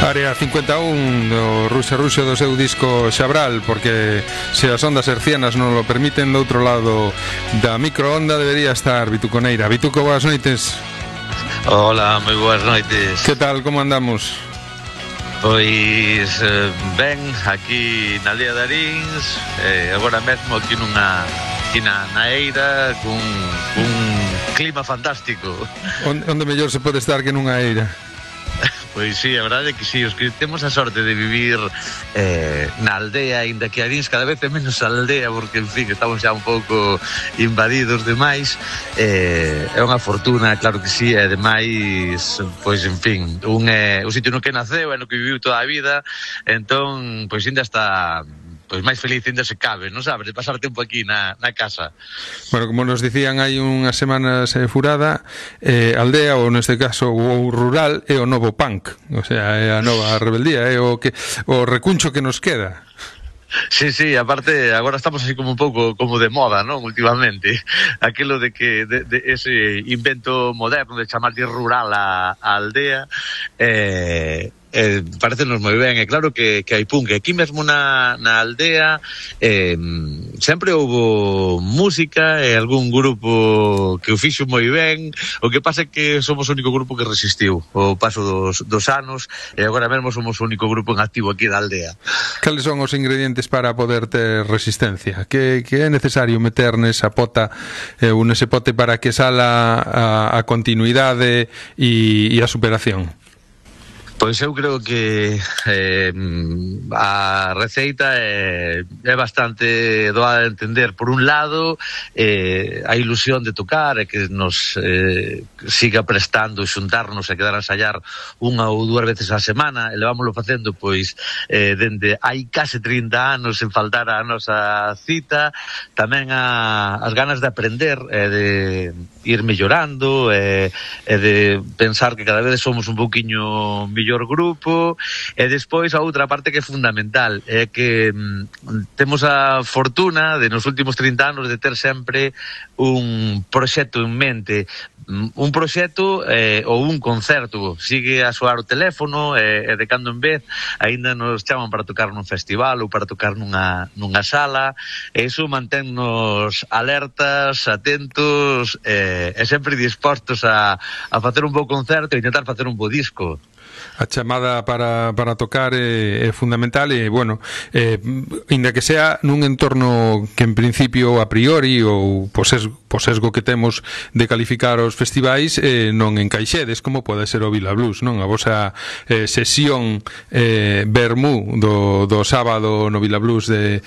Área 51 do Ruxe do seu disco Xabral, porque se as ondas hercianas non lo permiten, do outro lado da microonda debería estar Vituconeira. Vituco, boas noites. Hola, moi boas noites. Que tal, como andamos? Pois ben, aquí na aldea de Arins, agora mesmo aquí na eira, cun clima fantástico. Onde mellor se pode estar que nunha eira? Pois sí, a verdade é que sí, os que temos a sorte de vivir na aldea, ainda que Arins cada vez é menos aldea, porque, en fin, estamos xa un pouco invadidos demais, é unha fortuna, claro que sí, e demais, pois, en fin, o sitio no que naceu, é no que viviu toda a vida, entón, pois, ainda está... pois máis feliz ainda se cabe, non sabes, de pasar tempo aquí na casa. Bueno, como nos dicían hai unhas semanas furada, aldea, ou neste caso o rural, é o novo punk, o sea, é a nova rebeldía, é o recuncho que nos queda. Sí, aparte, agora estamos así como un pouco como de moda, non? Últimamente, aquilo de que de ese invento moderno de chamarlle rural a aldea, parecenos moi ben. É claro que hai punk. Aquí mesmo na aldea sempre houbo música e algún grupo que o fixo moi ben. O que pasa é que somos o único grupo que resistiu o paso dos anos, e agora mesmo somos o único grupo en activo aquí da aldea. Cales son os ingredientes para poder ter resistencia? Que é necesario meter nesa pota ou nese pote para que sala a continuidade e a superación? Pois eu creo que a receita é bastante doada de entender. Por un lado, a ilusión de tocar e que nos siga prestando xuntarnos e quedar a ensayar unha ou dúas veces a semana, e levámoslo facendo pois dende hai case 30 anos sen faltar a nosa cita. Tamén as ganas de aprender e de ir mellorando e de pensar que cada vez somos un pouquiño mellor grupo. E despois a outra parte que é fundamental é que temos a fortuna de nos últimos 30 anos de ter sempre un proxecto en mente, un proxecto ou un concerto. Sigue a soar o teléfono e de cando en vez aínda nos chaman para tocar nun festival ou para tocar nunha sala, e iso manténnos alertas, atentos e sempre dispostos a facer un bo concerto e intentar facer un bo disco. A chamada para tocar é fundamental e, bueno, inda que sea nun entorno que en principio a priori ou po sesgo que temos de calificar os festivais non encaixedes, como pode ser o Vila Blues, non? A vosa sesión vermú do sábado no Vila Blues de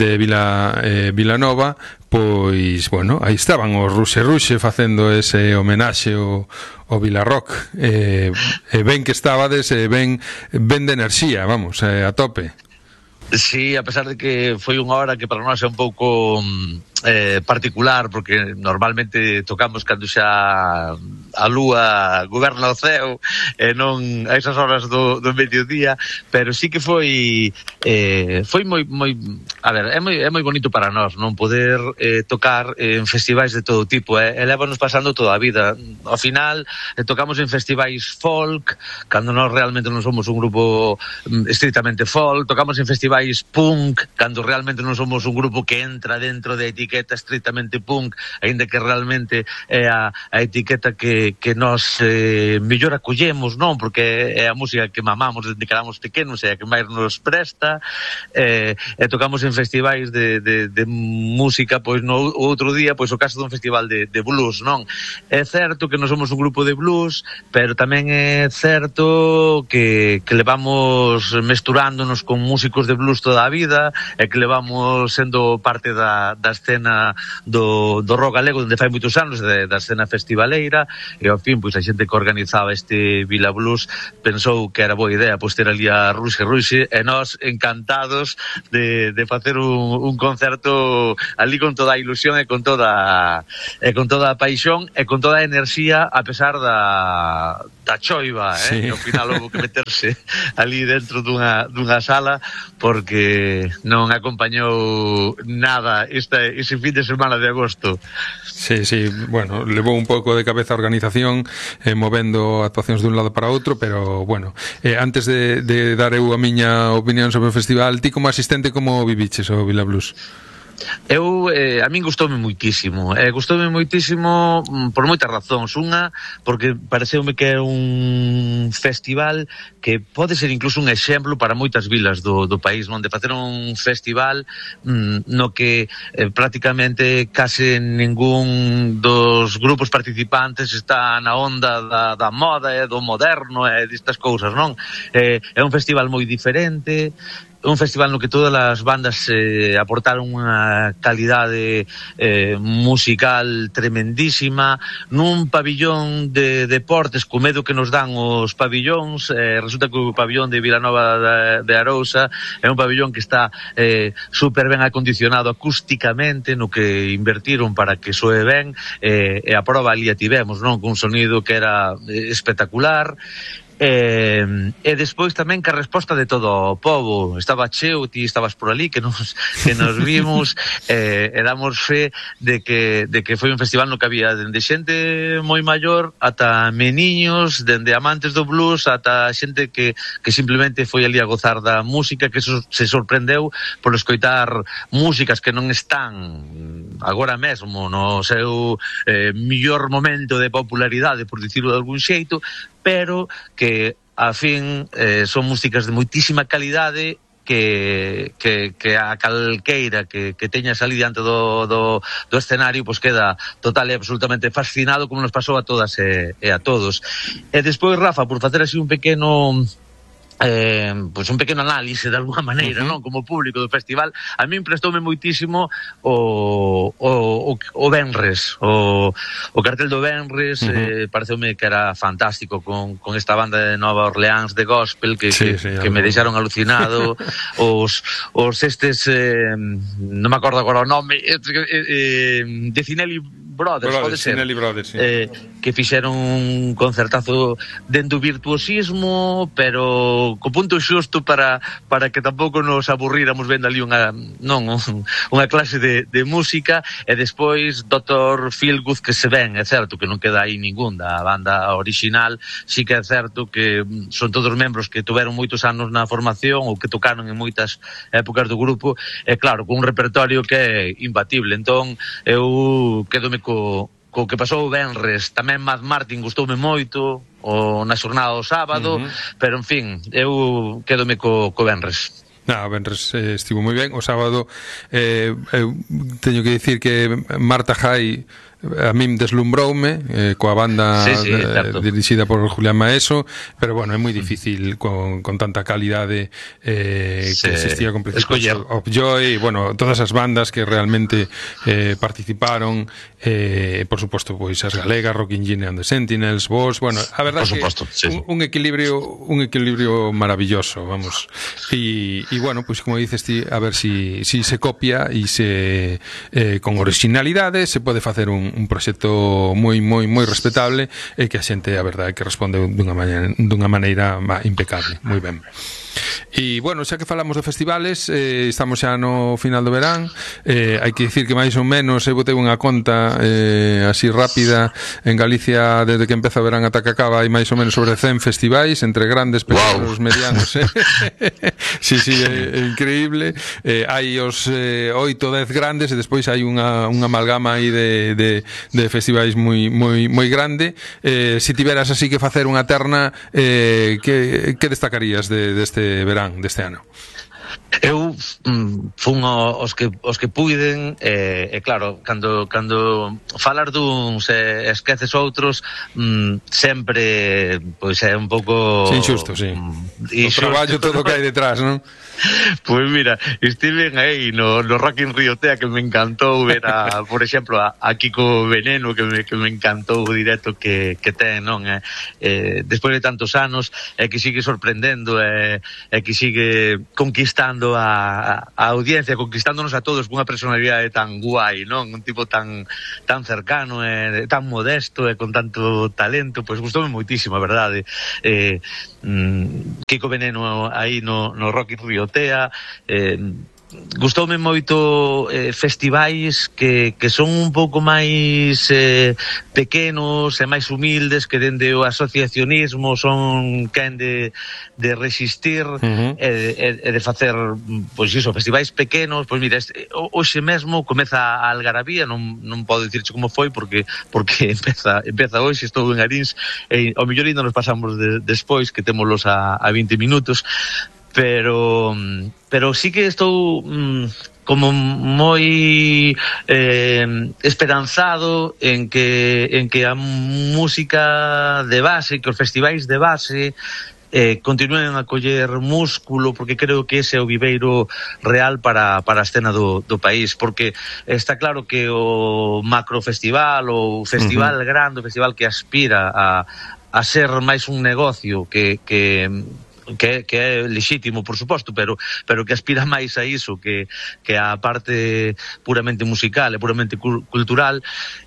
Vilanova, pois, bueno, aí estaban os Ruxe facendo ese homenaxe ao Vilarrock, ben que estabades, ben de enerxía, vamos, a tope. Sí, a pesar de que foi unha hora que para nós é un pouco particular, porque normalmente tocamos cando xa a lúa goberna o ceo e non a esas horas do mediodía, pero sí que foi moi, a ver, é moi bonito para nós non poder tocar en festivais de todo tipo, e lévanos pasando toda a vida. Ao final tocamos en festivais folk cando nós realmente non somos un grupo estrictamente folk, tocamos en festivais punk cando realmente non somos un grupo que entra dentro da etiqueta estrictamente punk, aínda que realmente é a etiqueta que nós mellor acollemos, non? Porque é a música que mamamos desde que éramos pequenos e a que máis nos presta, e tocamos en festivais de música, pois no outro día, pois o caso dun festival de blues, non? É certo que non somos un grupo de blues, pero tamén é certo que levamos mesturándonos con músicos de blues toda a vida, e que levamos sendo parte da escena do rock galego onde fai moitos anos, da escena festivaleira, e ao fin, pois a xente que organizaba este Vila Blues pensou que era boa idea pois ter ali a Ruxe, e nós encantados de facer un concerto ali con toda a ilusión e con toda a paixón e con toda a enerxía, a pesar da choiva, sí. Que ao final houve que meterse ali dentro dunha sala porque non acompañou nada este ese fin de semana de agosto. Sí, sí, bueno, levou un pouco de cabeza a organización, movendo actuacións dun lado para outro, pero bueno, antes de dar eu a miña opinión sobre o festival, ti como asistente como viviches o Vila Blues? A min gustoume moitísimo por moitas razóns. Unha, porque pareceume que é un festival que pode ser incluso un exemplo para moitas vilas do país, onde facer un festival no que prácticamente case ningún dos grupos participantes está na onda da moda e do moderno e destas cousas, non? É un festival moi diferente, un festival no que todas as bandas aportaron unha calidade musical tremendísima, nun pabillón de deportes, co medo que nos dan os pabillóns. Resulta que o pabillón de Vilanova de Arousa é un pabillón que está super ben acondicionado acústicamente, no que invertiron para que soe ben, e a prova ali a tivemos, non? Cun sonido que era espectacular. E despois tamén que a resposta de todo o pobo estaba cheo, ti estabas por ali que nos vimos, e damos fe de que foi un festival no que había dende xente moi maior ata meniños, dende amantes do blues ata xente que simplemente foi ali a gozar da música, que se sorprendeu por escoitar músicas que non están agora mesmo no seu mellor momento de popularidade, por dicirlo de algún xeito, pero que a fin son músicas de moitísima calidade que a calqueira que teñas ali diante do escenario pois queda total e absolutamente fascinado, como nos pasou a todas e a todos. E despois, Rafa, por facer así un pequeno pois un pequeno análise de alguna maneira, non, como público do festival, a min prestoume moitísimo o Venres, o cartel do Venres. Pareceume que era fantástico con esta banda de Nova Orleans de gospel que me deixaron alucinado. os estes non me acordo agora o nome, de Cinelli Brothers, pode ser, Brothers, sí. Que fixeron un concertazo dentro do virtuosismo, pero co punto xusto para que tampouco nos aburríramos vendo ali unha clase de música. E despois Dr. Feelgood, que se ven, é certo que non queda aí ningún da banda original, sí que é certo que son todos membros que tuveron moitos anos na formación ou que tocaron en moitas épocas do grupo, e claro, con un repertorio que é imbatible. Entón eu quedome co que pasou o Venres. Tamén Mad Martin gustoume moito na xornada do sábado, pero en fin, eu quedome co Venres. O Venres estivo moi ben. O sábado eu teño que dicir que Marta Jai a min deslumbroume coa banda dirixida por Julián Maeso, pero bueno, é moi difícil con tanta calidade que existía con Principios of Joy, bueno, todas as bandas que realmente participaron, por suposto, pois as galegas, Rockin' Gin and the Sentinels, vos, bueno, a verdade que un equilibrio maravilloso, vamos. E bueno, pois como dices ti, a ver si se copia e se con originalidade se pode facer un proxecto moi respetable e que a xente, a verdade, que responde dunha maneira impecable, moi ben. E, bueno, xa que falamos de festivales, estamos xa no final do verán. Hai que dicir que máis ou menos eu botei unha conta así rápida en Galicia, desde que empeza o verán ata que acaba, hai máis ou menos sobre 100 festivais, entre grandes, pequenos, medianos. Sí, é increíble. Hai os 8 ou 10 grandes e despois hai unha amalgama aí de festivais moi grande. Se tiveras así que facer unha terna, que destacarías deste verán, deste ano? Eu fun os que puiden, e claro, cando falar duns e esqueces outros, sempre pois é un pouco injusto, sí. O traballo todo que hai detrás, non? Pois mira, estiven aí no Rock in Riotea, que me encantou ver por exemplo, a Kiko Veneno, que me encantou o directo que ten, non? Despois de tantos anos, que sigue sorprendendo, que sigue conquistando a audiencia, conquistándonos a todos cunha personalidade tan guai, non? Un tipo tan cercano, tan modesto e con tanto talento. Pois gustoume moitísimo, a verdade. Kiko Veneno aí no Rock in Riotea, gustoume moito festivais que son un pouco máis pequenos e máis humildes, que dende o asociacionismo son quen de resistir e de facer, pois iso, festivais pequenos. Pois mira, hoxe mesmo comeza a Algarabía, non podo dicirche como foi porque empeza hoxe, estou en Arins, e ao mellor ainda nos pasamos despois, que témolos a 20 minutos. Pero sí que estou como moi esperanzado en que a música de base, que os festivais de base continúen a coller músculo, porque creo que ese é o viveiro real para a escena do país, porque está claro que o macrofestival, o festival grande, o festival que aspira a ser máis un negocio que é lexítimo, por suposto, pero que aspira máis a iso que a parte puramente musical e puramente cultural.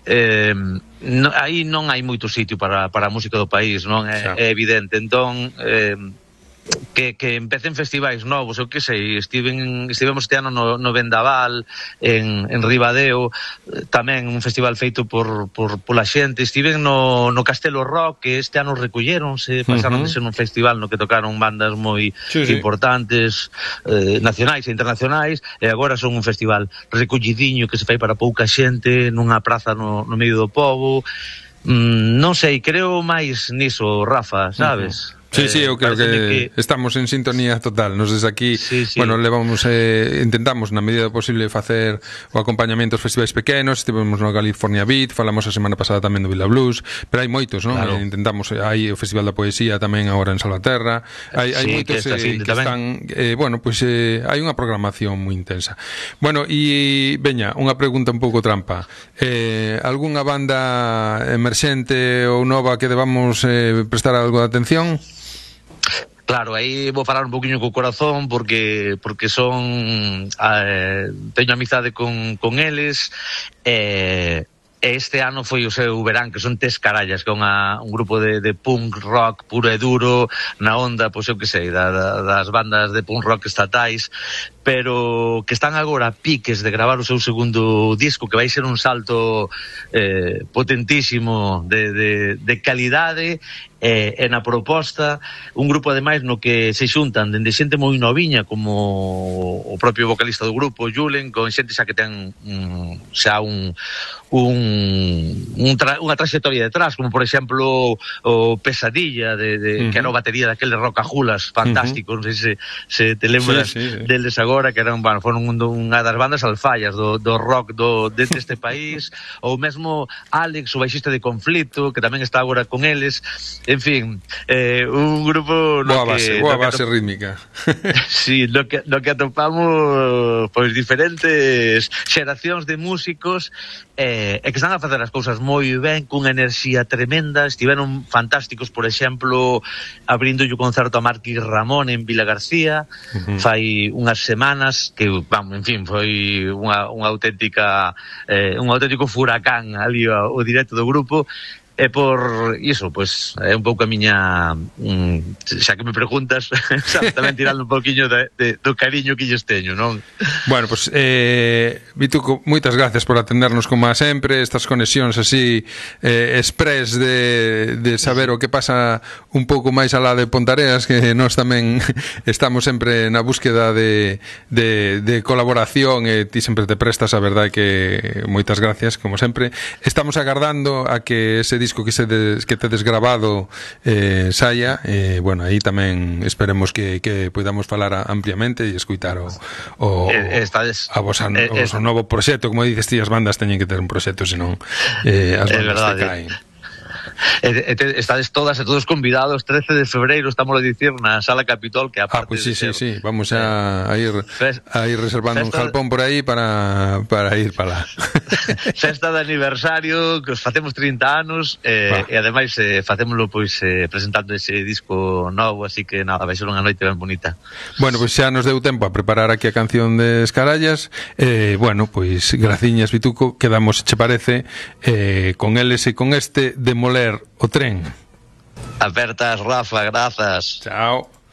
Aí non hai moito sitio para a música do país, non é evidente. Entón, que empecen festivais novos, eu que sei, estivemos este ano no Vendaval, en Ribadeo, tamén un festival feito pola xente. Estiven no Castelo Rock, que este ano recolleronse, pasaron de ser un festival no que tocaron bandas moi importantes, nacionais e internacionais, e agora son un festival recollidiño que se fai para pouca xente, nunha praza no medio do pobo. Non sei, creo máis niso, Rafa, sabes? Sí, eu creo que estamos en sintonía total. Nos desde aquí, bueno, levamos intentamos na medida posible facer o acompañamento aos festivais pequenos. Estivemos no California Beat, falamos a semana pasada tamén do Villa Blues, pero hai moitos, non? Claro. Intentamos, hai o Festival da Poesía tamén agora en Salvaterra. Hai moitos que están, bueno, pois hai unha programación moi intensa. Bueno, e veña, unha pregunta un pouco trampa. Algunha banda emerxente ou nova que debamos prestar algo de atención? Claro, aí vou falar un poquinho co corazón porque son teño amizade con eles, este ano foi o seu verán, que son Tescarallas, que é un grupo de punk rock puro e duro, na onda, pois eu que sei, das bandas de punk rock estatais, pero que están agora a piques de gravar o seu segundo disco, que vai ser un salto potentísimo de calidade e na proposta. Un grupo ademais no que se xuntan dende xente moi noviña como o propio vocalista do grupo, Julen, con xente xa que ten xa unha trayectoria detrás, como por exemplo o Pesadilla que era o batería daqueles Rocajulas fantásticos, non sei se te lembras deles agora, que eran, bueno, foron unha das bandas alfallas do rock deste país. Ou mesmo Alex, o baixista de Conflito, que tamén está agora con eles. En fin, un grupo boa base rítmica. Sí, no que atopamos pois diferentes xeracións de músicos e que están a facer as cousas moi ben, cunha enerxía tremenda. Estiveron fantásticos, por exemplo, abrindo o concerto a Marquis Ramón en Vila García fai unhas semanas, que, vamos, en fin, foi un auténtico furacán ali o directo do grupo. E por iso, pois, é un pouco a miña, xa que me preguntas, tamén tirando un pouquiño do cariño que lles teño, non? Bueno, pois, Vituco, moitas gracias por atendernos como a sempre, estas conexións así express de saber o que pasa un pouco máis alá de Pontareas, que nós tamén estamos sempre na búsqueda de colaboración, e ti sempre te prestas, a verdade que moitas gracias, como sempre. Estamos agardando a que ese disco que tedes grabado saia, bueno, aí tamén esperemos que podamos falar ampliamente e escutar o voso novo proxecto. Como dices ti, as bandas teñen que ter un proxecto, senón as bandas te caen. Estades todas e todos convidados. 13 de febreiro estamos a dicir na Sala Capitol, que aparte pues sí, vamos a ir reservando un jalpón por aí para ir para lá. Festa de aniversario, que os facemos 30 anos e ademais facémoslo pois presentando ese disco novo, así que nada, vai ser unha noite ben bonita. Bueno, pois xa nos deu tempo a preparar aquí a canción de Escarallas. Bueno, pois graciñas, Vituco, quedamos, che parece, con eles e con este Demoler o tren. Apertas, Rafa, grazas. Chao.